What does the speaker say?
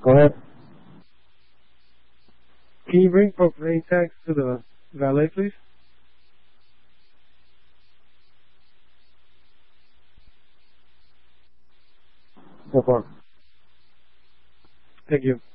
Go ahead. Can you bring profane tags to the valet, please? So far. Thank you.